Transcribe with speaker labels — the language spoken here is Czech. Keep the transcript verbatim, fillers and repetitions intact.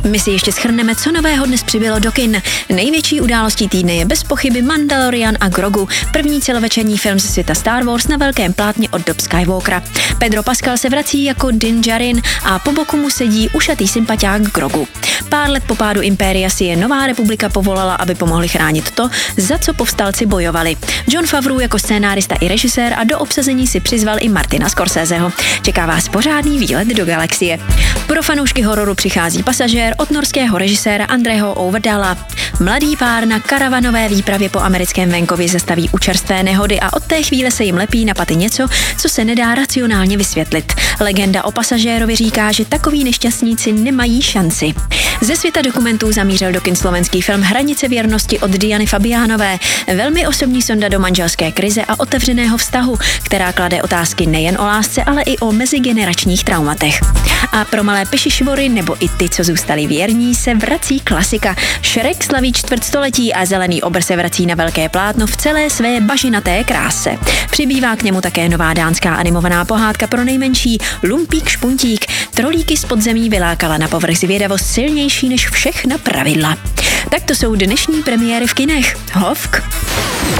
Speaker 1: My si ještě shrneme, co nového dnes přibylo do kin. Největší událostí týdne je bez pochyby Mandalorian a Grogu, první celovečerní film ze světa Star Wars na velkém plátně od dob Skywalkera. Pedro Pascal se vrací jako Din Djarin a po boku mu sedí ušatý sympatiák Grogu. Pár let po pádu impéria si je Nová republika povolala, aby pomohli chránit to, za co povstalci bojovali. Jon Favreau jako scénárista i režisér a do obsazení si přizval i Martina Scorseseho. Čeká vás pořádný výlet do galaxie. Pro fanoušky hororu přichází Pasažér od norského režiséra Andreho Overdala. Mladý pár na karavanové výpravě po americkém venkově zastaví u čerstvé nehody a od té chvíle se jim lepí na paty něco, co se nedá racionálně vysvětlit. Legenda o Pasažérovi říká, že takoví nešťastníci nemají šanci. Ze světa dokumentů zamířil do kin slovenský film Hranice věrnosti od Diany Fabiánové. Velmi osobní sonda do manželské krize a otevřeného vztahu, která klade otázky nejen o lásce, ale i o mezigeneračních traumatech. A pro malé pešišvory nebo i ty, co zůstali věrní, se vrací klasika. Shrek slaví čtvrtstoletí a Zelený obr se vrací na velké plátno v celé své bažinaté kráse. Přibývá k němu také nová dánská animovaná pohádka pro nejmenší Lumpík Špuntík. Trolíky z podzemí vylákala na povrch zvědavost silnější než všechna pravidla. Tak to jsou dnešní premiéry v kinech. Hovk!